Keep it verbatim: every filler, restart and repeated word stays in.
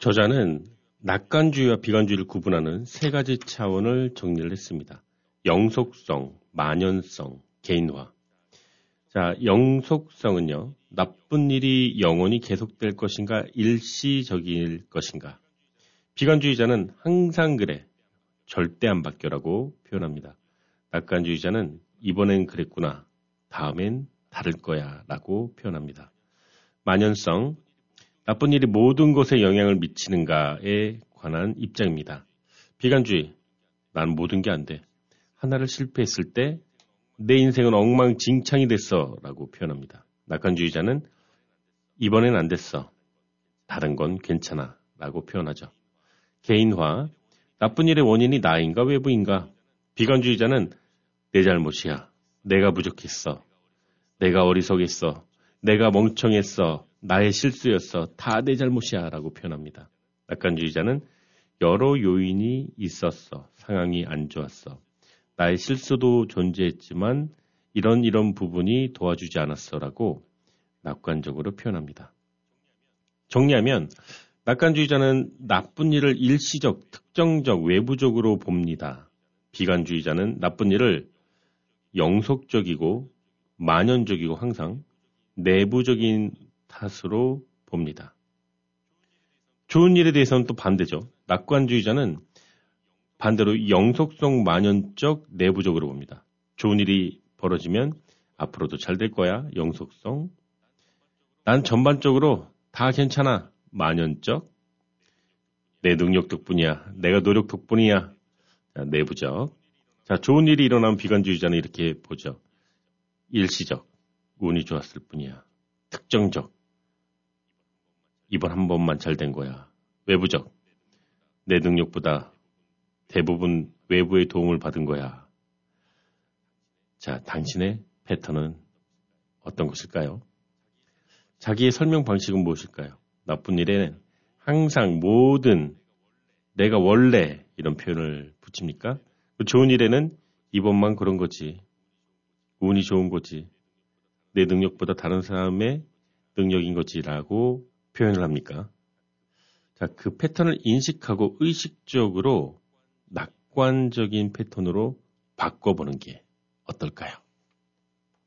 저자는 낙관주의와 비관주의를 구분하는 세 가지 차원을 정리를 했습니다. 영속성, 만연성, 개인화. 자, 영속성은요, 나쁜 일이 영원히 계속될 것인가, 일시적일 것인가. 비관주의자는 항상 그래, 절대 안 바뀌어라고 표현합니다. 낙관주의자는 이번엔 그랬구나, 다음엔 다를 거야 라고 표현합니다. 만연성, 나쁜 일이 모든 것에 영향을 미치는가에 관한 입장입니다. 비관주의, 난 모든 게 안 돼. 하나를 실패했을 때 내 인생은 엉망진창이 됐어 라고 표현합니다. 낙관주의자는 이번엔 안 됐어. 다른 건 괜찮아 라고 표현하죠. 개인화, 나쁜 일의 원인이 나인가 외부인가. 비관주의자는 내 잘못이야. 내가 부족했어. 내가 어리석했어. 내가 멍청했어. 나의 실수였어. 다 내 잘못이야 라고 표현합니다. 낙관주의자는 여러 요인이 있었어. 상황이 안 좋았어. 나의 실수도 존재했지만 이런 이런 부분이 도와주지 않았어 라고 낙관적으로 표현합니다. 정리하면 낙관주의자는 나쁜 일을 일시적, 특정적, 외부적으로 봅니다. 비관주의자는 나쁜 일을 영속적이고 만연적이고 항상 내부적인 탓으로 봅니다. 좋은 일에 대해서는 또 반대죠. 낙관주의자는 반대로 영속성 만연적 내부적으로 봅니다. 좋은 일이 벌어지면 앞으로도 잘 될 거야. 영속성. 난 전반적으로 다 괜찮아. 만연적. 내 능력 덕분이야. 내가 노력 덕분이야. 자, 내부적. 자, 좋은 일이 일어나면 비관주의자는 이렇게 보죠. 일시적. 운이 좋았을 뿐이야. 특정적. 이번 한 번만 잘 된 거야. 외부적. 내 능력보다 대부분 외부의 도움을 받은 거야. 자, 당신의 패턴은 어떤 것일까요? 자기의 설명 방식은 무엇일까요? 나쁜 일에는 항상 모든 내가 원래 이런 표현을 붙입니까? 좋은 일에는 이번만 그런 거지. 운이 좋은 거지. 내 능력보다 다른 사람의 능력인 거지라고 표현을 합니까? 자, 그 패턴을 인식하고 의식적으로 낙관적인 패턴으로 바꿔보는 게 어떨까요?